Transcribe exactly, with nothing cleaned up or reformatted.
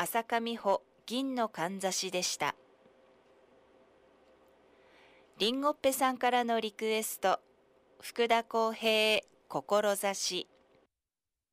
浅香美穂銀のかんざしでした。りんごっぺさんからのリクエスト、福田浩平志。